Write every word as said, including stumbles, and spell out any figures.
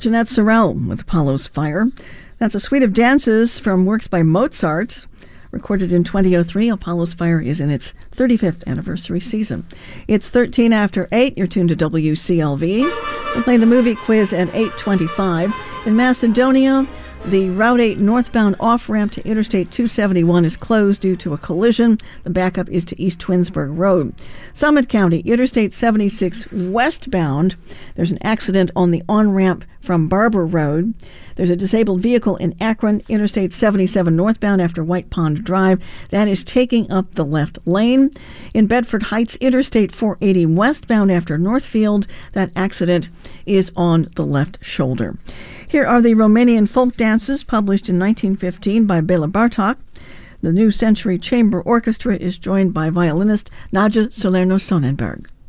Jeanette Sorrell with Apollo's Fire. That's a suite of dances from works by Mozart. Recorded in twenty oh three, Apollo's Fire is in its thirty-fifth anniversary season. It's thirteen after eight. You're tuned to W C L V. We'll play the movie quiz at eight twenty-five. In Macedonia, the Route eight northbound off-ramp to Interstate two seventy-one is closed due to a collision. The backup is to East Twinsburg Road. Summit County, Interstate seventy-six westbound. There's an accident on the on-ramp from Barber Road. There's a disabled vehicle in Akron, Interstate seventy-seven northbound after White Pond Drive. That is taking up the left lane. In Bedford Heights, Interstate four eighty westbound after Northfield. That accident is on the left shoulder. Here are the Romanian folk dances published in nineteen fifteen by Bela Bartok. The New Century Chamber Orchestra is joined by violinist Nadia Salerno-Sonnenberg.